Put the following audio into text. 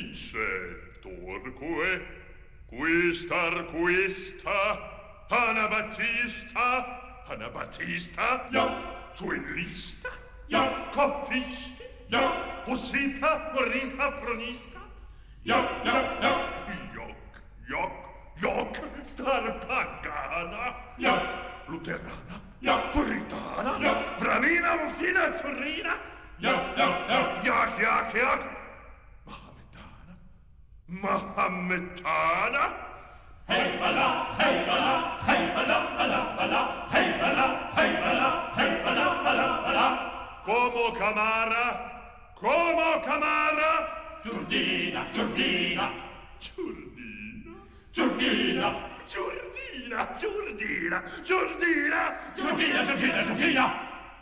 Torque, quista, Anabattista, ja, Suellista, ja, Coffisti, ja, Hussita, Morista, Fronista, ja, Joc, Starpagana, ja, Luterana, ja, Puritana, ja, Bramina, Muffina, Azzurrina, ja, Yak, Mahometana, hey bala, hey bala, hey bala, bala, bala, hey bala, hey bala, hey bala, bala, bala. Como Camara, Giurdina, Giurdina, Giurdina, Giurdina, Giurdina, Giurdina, Giurdina, Giurdina, Giurdina, Giurdina.